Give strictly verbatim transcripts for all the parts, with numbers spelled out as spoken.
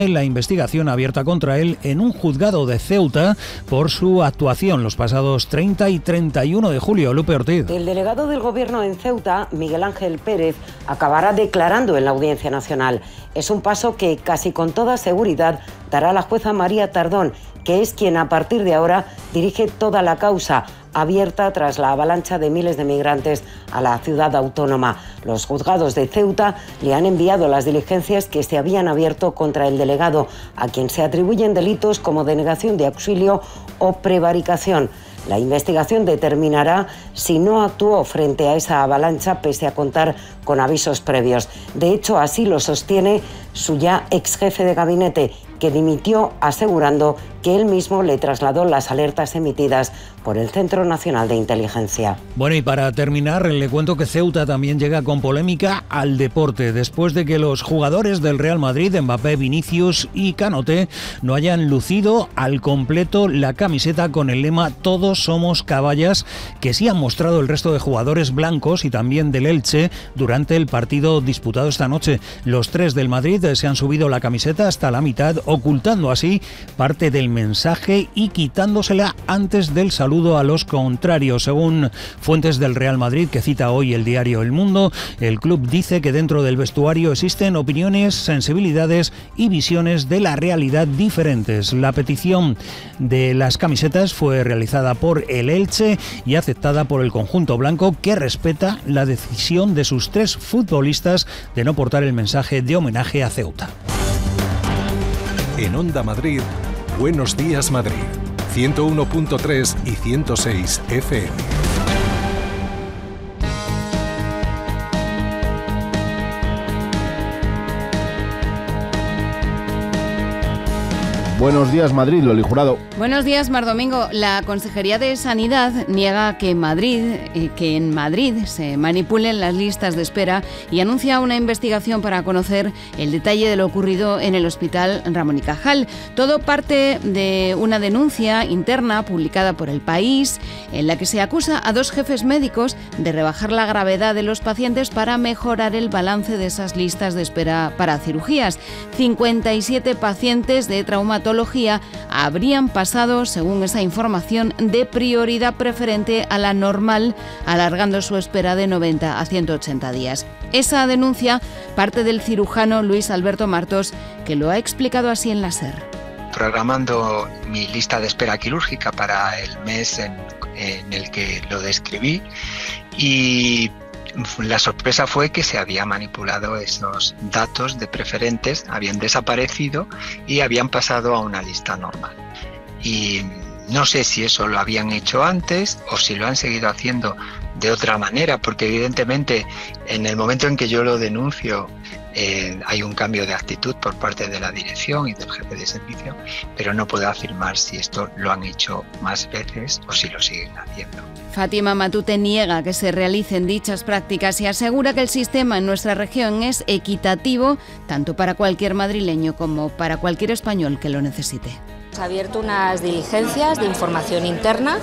la investigación abierta contra él en un juzgado de Ceuta por su actuación los pasados treinta y treinta y uno de julio. Lupe Ortiz. El delegado del Gobierno en Ceuta, Miguel Ángel Pérez, acabará declarando en la Audiencia Nacional. Es un paso que casi con toda seguridad dará la jueza María Tardón, que es quien a partir de ahora dirige toda la causa abierta tras la avalancha de miles de migrantes a la ciudad autónoma. Los juzgados de Ceuta le han enviado las diligencias que se habían abierto contra el delegado, a quien se atribuyen delitos como denegación de auxilio o prevaricación. La investigación determinará si no actuó frente a esa avalancha pese a contar con avisos previos. De hecho, así lo sostiene su ya ex jefe de gabinete, que dimitió asegurando que él mismo le trasladó las alertas emitidas por el Centro Nacional de Inteligencia. Bueno, y para terminar, le cuento que Ceuta también llega con polémica al deporte, después de que los jugadores del Real Madrid, Mbappé, Vinicius y Canoté, no hayan lucido al completo la camiseta con el lema "Todos somos caballas", que sí han mostrado el resto de jugadores blancos y también del Elche durante el partido disputado esta noche. Los tres del Madrid se han subido la camiseta hasta la mitad, ocultando así parte del mensaje y quitándosela antes del saludo a los contrarios. Según fuentes del Real Madrid, que cita hoy el diario El Mundo, el club dice que dentro del vestuario existen opiniones, sensibilidades y visiones de la realidad diferentes. La petición de las camisetas fue realizada por el Elche y aceptada por el conjunto blanco, que respeta la decisión de sus tres futbolistas de no portar el mensaje de homenaje a Ceuta. En Onda Madrid, Buenos Días Madrid, ciento uno punto tres y ciento seis F M. Buenos días, Madrid, Loli Jurado. Buenos días, Mar Domingo. La Consejería de Sanidad niega que, Madrid, eh, que en Madrid se manipulen las listas de espera y anuncia una investigación para conocer el detalle de lo ocurrido en el Hospital Ramón y Cajal. Todo parte de una denuncia interna publicada por El País, en la que se acusa a dos jefes médicos de rebajar la gravedad de los pacientes para mejorar el balance de esas listas de espera para cirugías. cincuenta y siete pacientes de traumatología habrían pasado, según esa información, de prioridad preferente a la normal, alargando su espera de noventa a ciento ochenta días. Esa denuncia parte del cirujano Luis Alberto Martos, que lo ha explicado así en la SER. Programando mi lista de espera quirúrgica para el mes en, en el que lo describí, y la sorpresa fue que se había manipulado esos datos de preferentes, habían desaparecido y habían pasado a una lista normal. Y no sé si eso lo habían hecho antes o si lo han seguido haciendo de otra manera, porque evidentemente en el momento en que yo lo denuncio eh, hay un cambio de actitud por parte de la dirección y del jefe de servicio, pero no puedo afirmar si esto lo han hecho más veces o si lo siguen haciendo. Fátima Matute niega que se realicen dichas prácticas y asegura que el sistema en nuestra región es equitativo tanto para cualquier madrileño como para cualquier español que lo necesite. Se ha abierto unas diligencias de información interna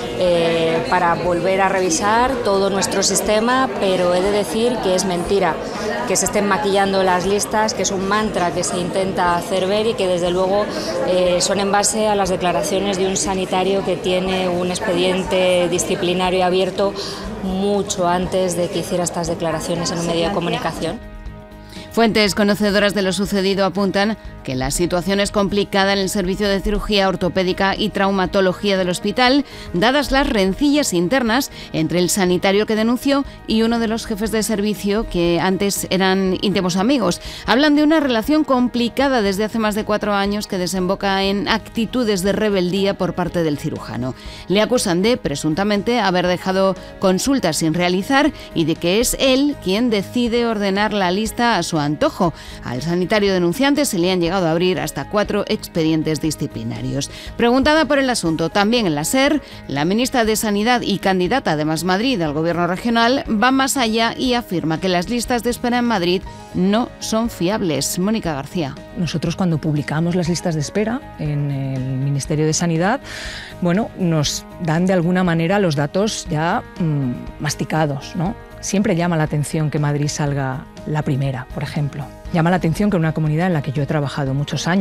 eh, para volver a revisar todo nuestro sistema, pero he de decir que es mentira que se estén maquillando las listas, que es un mantra que se intenta hacer ver y que desde luego eh, son en base a las declaraciones de un sanitario que tiene un expediente disciplinario abierto mucho antes de que hiciera estas declaraciones en un medio de comunicación. Fuentes conocedoras de lo sucedido apuntan que la situación es complicada en el servicio de cirugía ortopédica y traumatología del hospital, dadas las rencillas internas entre el sanitario que denunció y uno de los jefes de servicio que antes eran íntimos amigos. Hablan de una relación complicada desde hace más de cuatro años que desemboca en actitudes de rebeldía por parte del cirujano. Le acusan de, presuntamente, haber dejado consultas sin realizar y de que es él quien decide ordenar la lista a su antojo. Al sanitario denunciante se le han llegado a abrir hasta cuatro expedientes disciplinarios. Preguntada por el asunto también en la SER, la ministra de Sanidad y candidata de Más Madrid al gobierno regional va más allá y afirma que las listas de espera en Madrid no son fiables. Mónica García. Nosotros, cuando publicamos las listas de espera en el Ministerio de Sanidad, bueno, nos dan de alguna manera los datos ya mmm, masticados, ¿no? Siempre llama la atención que Madrid salga la primera, por ejemplo. Llama la atención que en una comunidad en la que yo he trabajado muchos años,